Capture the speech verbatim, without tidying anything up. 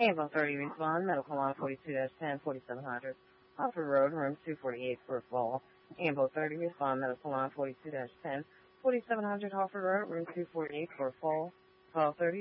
Ambulance thirty respond, medical line forty-two ten, forty-seven hundred. Hartford Road, room two forty-eight for a fall. Ambulance thirty respond, medical line forty-two ten, forty-seven hundred Hartford Road, room two forty-eight for a fall. Call thirty